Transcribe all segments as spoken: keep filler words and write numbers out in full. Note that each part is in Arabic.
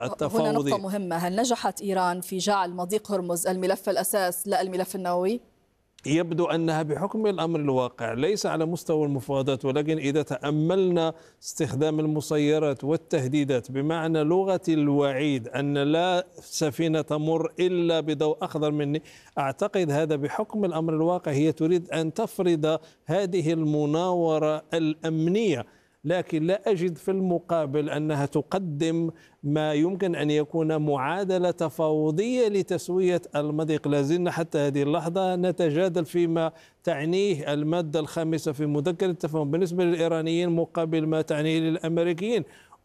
هنا نقطة التفاوضي. مهمة، هل نجحت إيران في جعل مضيق هرمز الملف الأساس لا الملف النووي؟ يبدو أنها بحكم الأمر الواقع ليس على مستوى المفاوضات، ولكن إذا تأملنا استخدام المسيرات والتهديدات بمعنى لغة الوعيد أن لا سفينة تمر إلا بضوء أخضر مني، أعتقد هذا بحكم الأمر الواقع هي تريد أن تفرض هذه المناورة الأمنية، لكن لا أجد في المقابل أنها تقدم ما يمكن أن يكون معادلة تفاوضية لتسوية المضيق. لازلنا حتى هذه اللحظة نتجادل فيما تعنيه المادة الخامسة في مذكرة التفاهم بالنسبة للإيرانيين مقابل ما تعنيه للأمريكيين،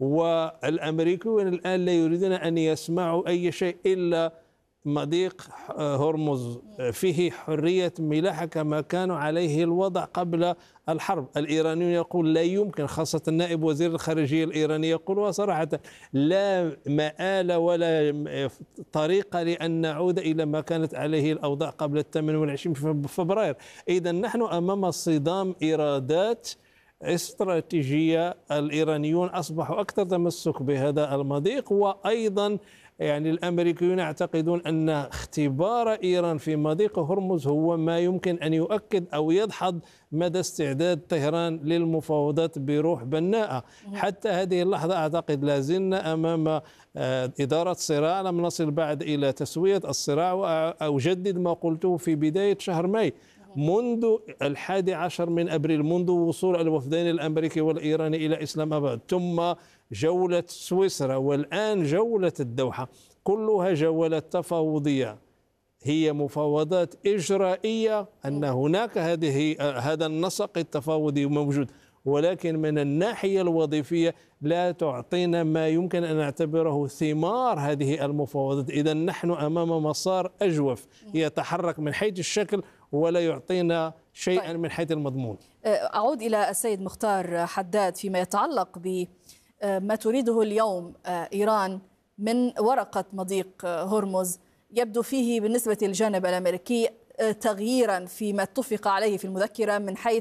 والأمريكيون الآن لا يريدون أن يسمعوا أي شيء إلا مضيق هرمز فيه حرية ملاحة كما كانوا عليه الوضع قبل الحرب. الإيرانيون يقول لا يمكن، خاصة نائب وزير الخارجية الإيراني يقول صراحة لا مآل ولا طريقة لأن نعود إلى ما كانت عليه الأوضاع قبل الثامن والعشرين فبراير. إذا نحن أمام صدام إيرادات استراتيجية. الإيرانيون أصبحوا أكثر تمسك بهذا المضيق، وأيضا يعني الأمريكيون يعتقدون أن اختبار إيران في مضيق هرمز هو ما يمكن أن يؤكد أو يدحض مدى استعداد طهران للمفاوضات بروح بناءة. حتى هذه اللحظة أعتقد لازلنا أمام إدارة صراع، لم نصل بعد إلى تسوية الصراع. وأجدد ما قلته في بداية شهر ماي، منذ الحادي عشر من أبريل، منذ وصول الوفدين الأمريكي والإيراني إلى إسلام أباد، ثم جولة سويسرا، والآن جولة الدوحة، كلها جولات تفاوضية، هي مفاوضات إجرائية، أن هناك هذه هذا النسق التفاوضي موجود، ولكن من الناحية الوظيفية لا تعطينا ما يمكن أن نعتبره ثمار هذه المفاوضات. إذا نحن أمام مسار أجوف يتحرك من حيث الشكل ولا يعطينا شيئا من حيث المضمون. أعود إلى السيد مختار حداد فيما يتعلق بما تريده اليوم إيران من ورقة مضيق هرمز. يبدو فيه بالنسبة للجانب الأمريكي تغييرا فيما اتفق عليه في المذكرة من حيث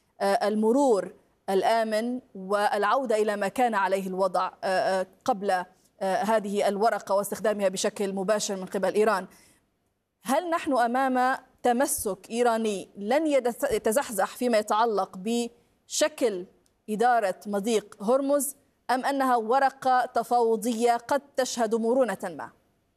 المرور الآمن والعودة إلى ما كان عليه الوضع قبل هذه الورقة واستخدامها بشكل مباشر من قبل إيران. هل نحن أمام تمسك إيراني لن يتزحزح فيما يتعلق بشكل إدارة مضيق هرمز، أم أنها ورقة تفاوضية قد تشهد مرونة ما؟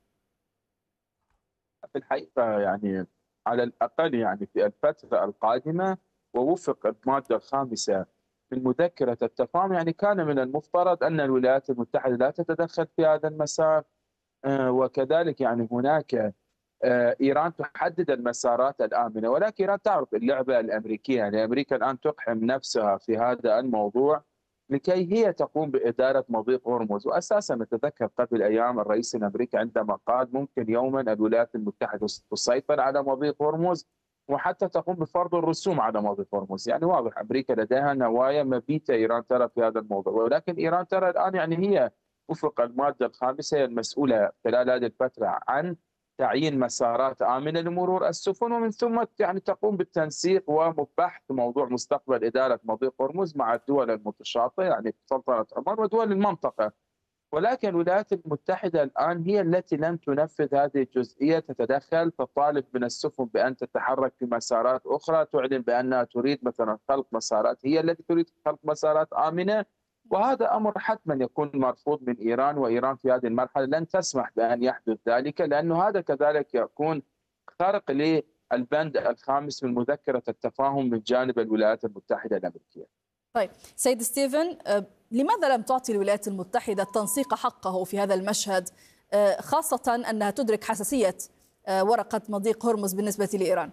في الحقيقة يعني على الأقل يعني في الفترة القادمة ووفق المادة الخامسة من مذكرة التفاهم، يعني كان من المفترض أن الولايات المتحدة لا تتدخل في هذا المسار، وكذلك يعني هناك إيران تحدد المسارات الآمنة، ولكن إيران تعرف اللعبة الأمريكية، يعني أمريكا الآن تقحم نفسها في هذا الموضوع لكي هي تقوم بإدارة مضيق هرمز. وأساسا نتذكر قبل أيام الرئيس الأمريكي عندما قال ممكن يوما الولايات المتحدة تسيطر على مضيق هرمز وحتى تقوم بفرض الرسوم على مضيق هرمز. يعني واضح أمريكا لديها نوايا مبيتة إيران ترى في هذا الموضوع، ولكن إيران ترى الآن يعني هي وفق المادة الخامسة المسؤولة خلال هذه الفترة عن تعيين مسارات آمنة لمرور السفن، ومن ثم يعني تقوم بالتنسيق وبحث موضوع مستقبل إدارة مضيق هرمز مع الدول المتشاطئة يعني سلطنة عمان ودول المنطقة. ولكن الولايات المتحدة الآن هي التي لم تنفذ هذه الجزئية، تتدخل تطالب من السفن بأن تتحرك في مسارات أخرى، تعلن بأنها تريد مثلا خلق مسارات، هي التي تريد خلق مسارات آمنة، وهذا أمر حتما يكون مرفوض من إيران. وإيران في هذه المرحلة لن تسمح بأن يحدث ذلك، لأنه هذا كذلك يكون خرق للبند الخامس من مذكرة التفاهم من جانب الولايات المتحدة الأمريكية. طيب سيد ستيفن، لماذا لم تعطي الولايات المتحدة التنسيق حقه في هذا المشهد، خاصة أنها تدرك حساسية ورقة مضيق هرمز بالنسبة لإيران؟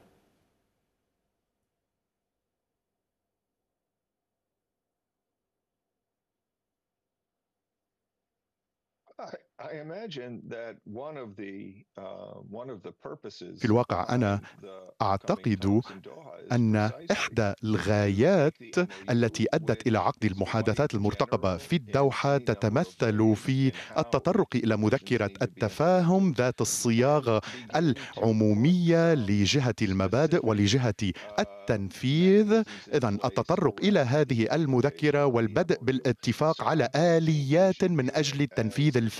في الواقع أنا أعتقد أن إحدى الغايات التي أدت إلى عقد المحادثات المرتقبة في الدوحة تتمثل في التطرق إلى مذكرة التفاهم ذات الصياغة العمومية لجهة المبادئ ولجهة التنفيذ. إذن التطرق إلى هذه المذكرة والبدء بالاتفاق على آليات من أجل التنفيذ الفعلي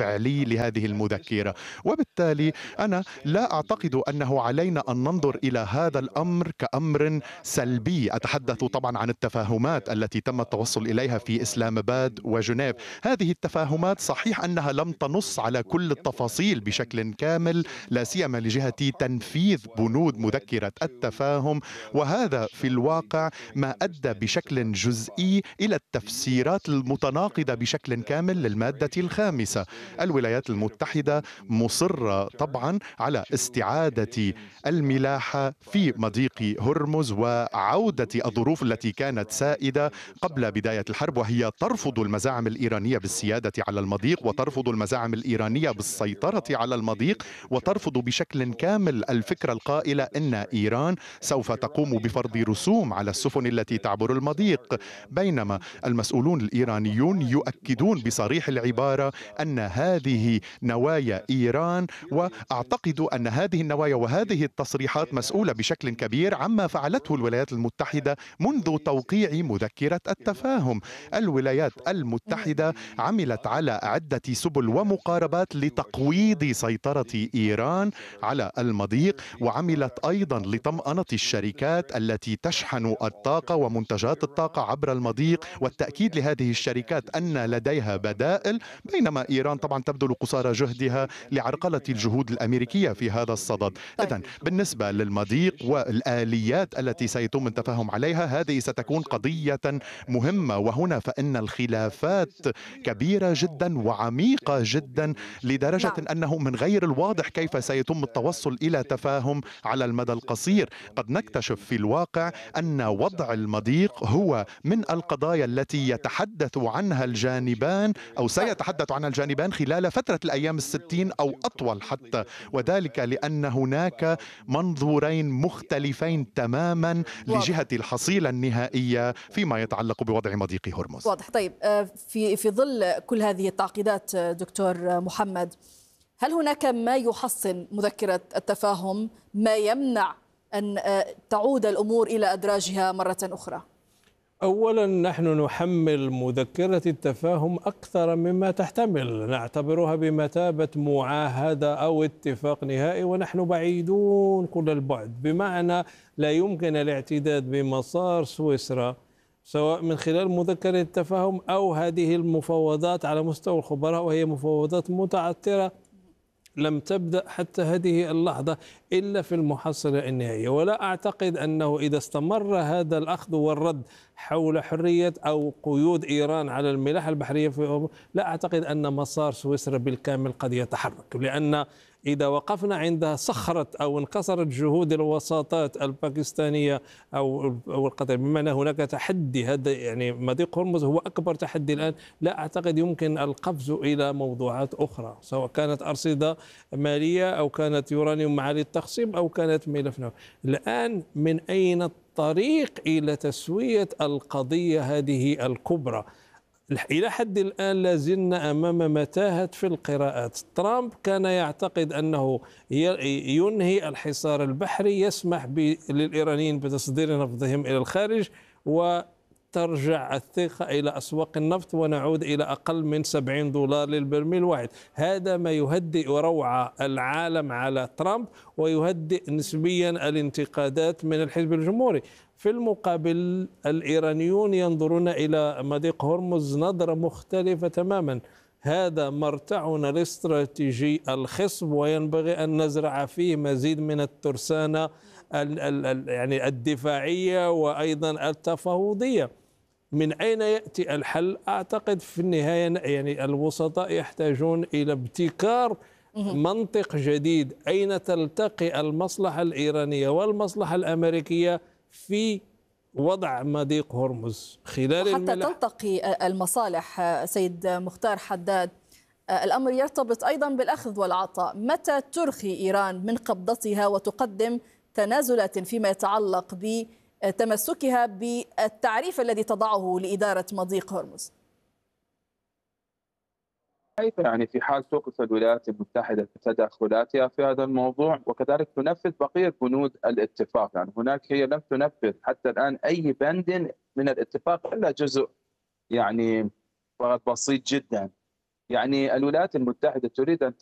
التفعيل لهذه المذكرة. وبالتالي أنا لا أعتقد أنه علينا أن ننظر إلى هذا الأمر كأمر سلبي. أتحدث طبعا عن التفاهمات التي تم التوصل إليها في إسلام آباد وجنيف. هذه التفاهمات صحيح أنها لم تنص على كل التفاصيل بشكل كامل، لا سيما لجهة تنفيذ بنود مذكرة التفاهم، وهذا في الواقع ما أدى بشكل جزئي إلى التفسيرات المتناقضة بشكل كامل للمادة الخامسة. الولايات المتحدة مصرة طبعا على استعادة الملاحة في مضيق هرمز وعودة الظروف التي كانت سائدة قبل بداية الحرب، وهي ترفض المزاعم الإيرانية بالسيادة على المضيق، وترفض المزاعم الإيرانية بالسيطرة على المضيق، وترفض بشكل كامل الفكرة القائلة أن إيران سوف تقوم بفرض رسوم على السفن التي تعبر المضيق. بينما المسؤولون الإيرانيون يؤكدون بصريح العبارة أن هذه نوايا إيران، وأعتقد أن هذه النوايا وهذه التصريحات مسؤولة بشكل كبير عما فعلته الولايات المتحدة منذ توقيع مذكرة التفاهم. الولايات المتحدة عملت على عدة سبل ومقاربات لتقويض سيطرة إيران على المضيق، وعملت أيضا لطمأنة الشركات التي تشحن الطاقة ومنتجات الطاقة عبر المضيق، والتأكيد لهذه الشركات أن لديها بدائل، بينما إيران طبعا تبذل قصارى جهدها لعرقلة الجهود الأمريكية في هذا الصدد. إذن بالنسبة للمضيق والآليات التي سيتم التفاهم عليها، هذه ستكون قضية مهمة، وهنا فإن الخلافات كبيرة جدا وعميقة جدا لدرجة نعم. أنه من غير الواضح كيف سيتم التوصل إلى تفاهم على المدى القصير. قد نكتشف في الواقع أن وضع المضيق هو من القضايا التي يتحدث عنها الجانبان أو سيتحدث عنها الجانبان خلال فترة الأيام الستين أو أطول حتى، وذلك لأن هناك منظورين مختلفين تماما لجهة الحصيلة النهائية فيما يتعلق بوضع مضيق هرمز. واضح. طيب، في في ظل كل هذه التعقيدات دكتور محمد، هل هناك ما يحصن مذكرة التفاهم، ما يمنع أن تعود الأمور إلى أدراجها مرة أخرى؟ أولا نحن نحمل مذكرة التفاهم أكثر مما تحتمل، نعتبرها بمثابة معاهدة أو اتفاق نهائي، ونحن بعيدون كل البعد، بمعنى لا يمكن الاعتداد بمسار سويسرا سواء من خلال مذكرة التفاهم أو هذه المفاوضات على مستوى الخبراء، وهي مفاوضات متعثرة لم تبدأ حتى هذه اللحظة إلا في المحصلة النهائية. ولا أعتقد أنه إذا استمر هذا الأخذ والرد حول حرية أو قيود إيران على الملاحة البحرية في أوروبا، لا أعتقد أن مسار سويسرا بالكامل قد يتحرك، لأن إذا وقفنا عند صخرة أو انكسرت جهود الوساطات الباكستانية أو أو القطرية، بمعنى هناك تحدي، هذا يعني مضيق هرمز هو أكبر تحدي الآن، لا أعتقد يمكن القفز إلى موضوعات أخرى، سواء كانت أرصدة مالية أو كانت يورانيوم معالي التخصيب أو كانت ملف نووي. الآن من أين الطريق إلى تسوية القضية هذه الكبرى؟ إلى حد الآن لازلنا أمام متاهة في القراءات. ترامب كان يعتقد أنه ينهي الحصار البحري، يسمح للإيرانيين بتصدير نفطهم إلى الخارج، وترجع الثقة إلى أسواق النفط ونعود إلى أقل من سبعين دولار للبرميل الواحد. هذا ما يهدئ روع العالم على ترامب ويهدئ نسبيا الانتقادات من الحزب الجمهوري. في المقابل الإيرانيون ينظرون إلى مضيق هرمز نظرة مختلفة تماما. هذا مرتعنا الاستراتيجي الخصب، وينبغي أن نزرع فيه مزيد من الترسانة يعني الدفاعية وأيضا التفاوضية. من أين يأتي الحل؟ أعتقد في النهاية يعني الوسطاء يحتاجون إلى ابتكار منطق جديد، أين تلتقي المصلحة الإيرانية والمصلحة الأمريكية في وضع مضيق هرمز خلال حتى الملح. تلتقي المصالح سيد مختار حداد، الأمر يرتبط أيضا بالأخذ والعطاء. متى ترخي إيران من قبضتها وتقدم تنازلات فيما يتعلق بتمسكها بالتعريف الذي تضعه لإدارة مضيق هرمز؟ كيف يعني في حال توقف الولايات المتحدة تدخلاتها في هذا الموضوع وكذلك تنفذ بقية بنود الاتفاق؟ يعني هناك هي لم تنفذ حتى الآن أي بند من الاتفاق إلا جزء يعني بسيط جدا. يعني الولايات المتحدة تريد أن